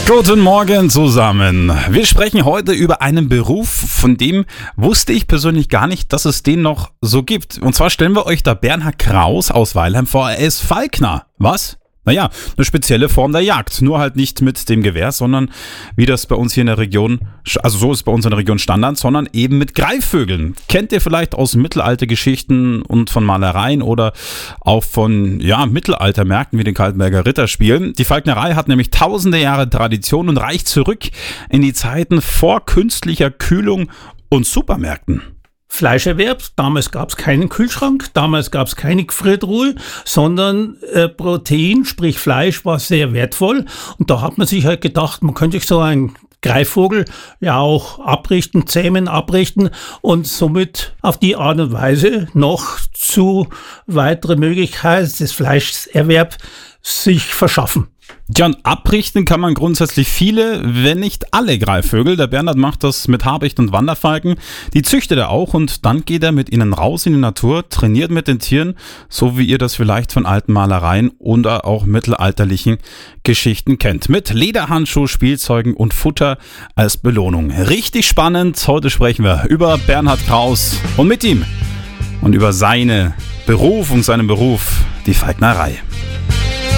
Guten Morgen zusammen. Wir sprechen heute über einen Beruf, von dem wusste ich persönlich gar nicht, dass es den noch so gibt. Und zwar stellen wir euch da Bernhard Kraus aus Weilheim vor. Er ist Falkner. Was? Naja, eine spezielle Form der Jagd. Nur halt nicht mit dem Gewehr, sondern wie das bei uns hier in der Region, also so ist bei uns in der Region Standard, sondern eben mit Greifvögeln. Kennt ihr vielleicht aus Mittelaltergeschichten und von Malereien oder auch von Mittelaltermärkten wie den Kaltenberger Ritterspielen. Die Falknerei hat nämlich tausende Jahre Tradition und reicht zurück in die Zeiten vor künstlicher Kühlung und Supermärkten. Fleischerwerb, damals gab es keinen Kühlschrank, damals gab es keine Gefriertruhe, sondern Protein, sprich Fleisch, war sehr wertvoll. Und da hat man sich halt gedacht, man könnte sich so einen Greifvogel ja auch abrichten, zähmen, abrichten und somit auf die Art und Weise noch zu weitere Möglichkeiten des Fleischerwerbs sich verschaffen. Ja, und abrichten kann man grundsätzlich viele, wenn nicht alle Greifvögel. Der Bernhard macht das mit Habicht und Wanderfalken. Die züchtet er auch und dann geht er mit ihnen raus in die Natur, trainiert mit den Tieren, so wie ihr das vielleicht von alten Malereien oder auch mittelalterlichen Geschichten kennt. Mit Lederhandschuh, Spielzeugen und Futter als Belohnung. Richtig spannend. Heute sprechen wir über Bernhard Kraus und mit ihm und über seinen Beruf, die Falknerei.